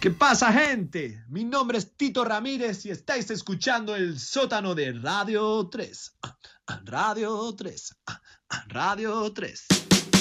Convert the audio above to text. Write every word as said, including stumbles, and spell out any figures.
¿Qué pasa, gente? Mi nombre es Tito Ramírez y estáis escuchando el sótano de Radio tres. Radio tres. Radio tres.